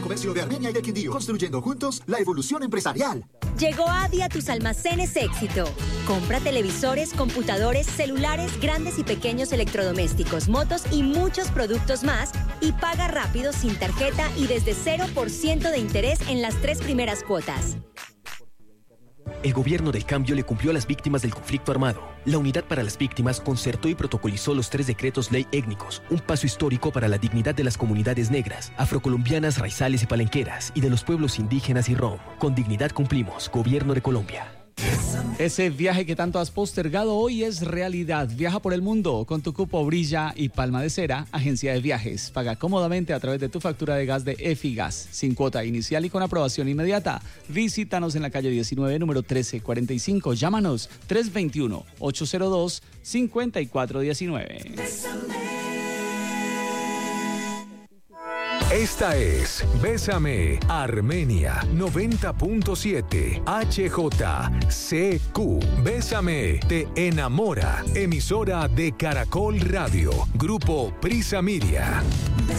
Comercio de Armenia y del Quindío, construyendo juntos la evolución empresarial. Llegó Adi a tus almacenes Éxito. Compra televisores, computadores, celulares, grandes y pequeños electrodomésticos, motos y muchos productos más y paga rápido sin tarjeta y desde 0% de interés en las 3 primeras cuotas. El gobierno del cambio le cumplió a las víctimas del conflicto armado. La Unidad para las Víctimas concertó y protocolizó los 3 decretos ley étnicos, un paso histórico para la dignidad de las comunidades negras, afrocolombianas, raizales y palenqueras, y de los pueblos indígenas y rom. Con dignidad cumplimos, Gobierno de Colombia. Ese viaje que tanto has postergado hoy es realidad. Viaja por el mundo con tu cupo Brilla y Palma de Cera, agencia de viajes. Paga cómodamente a través de tu factura de gas de Efigas, sin cuota inicial y con aprobación inmediata. Visítanos en la calle 19, número 1345. Llámanos 321-802-5419. Esta es Bésame, Armenia 90.7 HJCQ. Bésame, te enamora. Emisora de Caracol Radio. Grupo Prisa Miria.